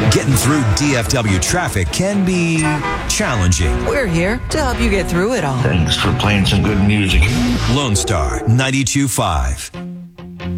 Getting through DFW traffic can be challenging. We're here to help you get through it all. Thanks for playing some good music. Lone Star 92.5.